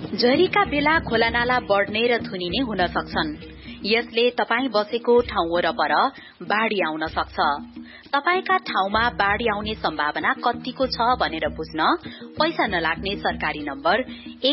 झरीका बेला खोलानाला बढ्ने र थुनिने हुन सक्छन्। यसले तपाई बसेको ठाउँ वरपर बाढ़ी आउन सक्छ। तपाईका ठाउँमा बाढ़ी आउने सम्भावना कतिको छ भनेर बुझ्न पैसा नलाग्ने सरकारी नम्बर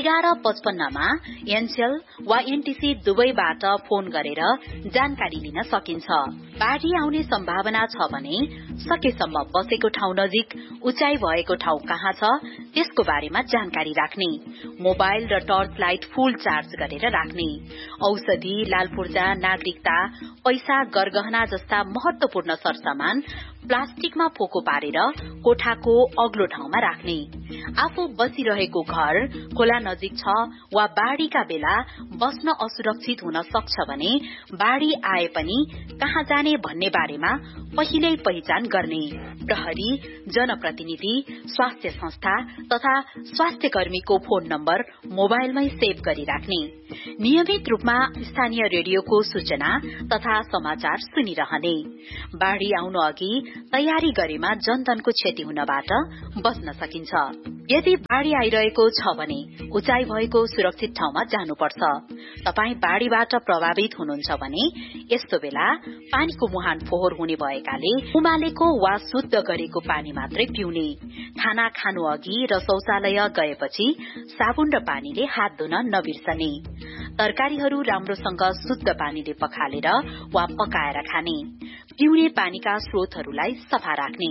1155 मा एनसेल वा एनटीसी दुवैबाट फोन गरेर जानकारी लिन सकिन्छ। बाढ़ी आउने सम्भावना छ भने सकेसम्म बसेको ठाउँ नजिक उचाइ भएको ठाउँ कहाँ छ त्यसको बारेमा जानकारी राख्ने, मोबाइल र टर्च लाइट फुल चार्ज गरेर राख्ने, औषधि, लाल पूर्जा, नागरिकता, पैसा, गरगहना जस्ता महत्वपूर्ण सरसामान प्लास्टिकमा पोको पारेर कोठाको अग्लो ठाउँमा राख्ने, आफू बसिरहेको घर खोला नजिक छ वा बाढ़ीका बेला बस्न असुरक्षित हुन सक्छ भने बाढ़ी आए पनि कहाँ जाने भन्ने बारेमा पहिल्यै पहिचान गर्ने, प्रहरी, जनप्रतिनिधि, स्वास्थ्य संस्था तथा स्वास्थ्य कर्मीको फोन नम्बर मोबाइलमै सेभ गरिराख्ने, नियमित रूपमा स्थानीय रेडियोको सूचना तथा समाचार सुनिरहने, बाढ़ी आउनु अघि तयारी गरेमा जनधनको क्षति हुनबाट बच्न सकिन्छ। यदि बाढ़ी आइरहेको छ भने उचाइ भएको सुरक्षित ठाउँमा जानुपर्छ। तपाई बाढ़ीबाट प्रभावित हुनुहुन्छ भने यस्तो बेला पानीको मुहान फोहोर हुने भएकाले उमालेको वा शुद्ध गरेको पानी मात्रै पिउने, खाना खानु अघि र शौचालय गएपछि साबुन र पानीले हात धुन नबिर्सने, तरकारीहरू राम्रोसँग शुद्ध पानीले पखालेर वा पकाएर खाने, पिउने पानीका स्रोतहरूलाई सफा राख्ने,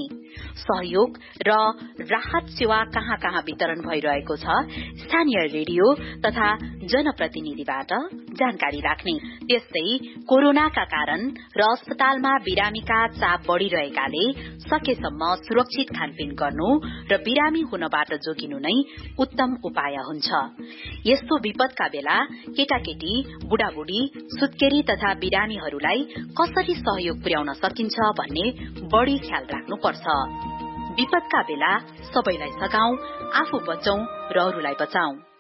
सहयोग र राहत सेवा कहाँ कहाँ वितरण भइरहेको छ स्थानीय रेडियो तथा जनप्रतिनिधिबाट जानकारी राख्ने। त्यस्तै कोरोनाका कारण र अस्पतालमा बिरामीका चाप बढ़िरहेकाले सकेसम्म सुरक्षित खानपिन गर्नु र बिरामी हुनबाट जोगिनु नै उत्तम उपाय हुन्छ। यस्तो विपदका बेला केटाकेटी, बुढाबुढी, सुत्केरी तथा बिरामीहरूलाई कसरी सहयोग पुर्याउन सकिन्छ भन्ने बढ़ी ख्याल राख्नुपर्छ। विपदका बेला सबैलाई सघाउँ, आफू बचौं र अरूलाई बचाउँ।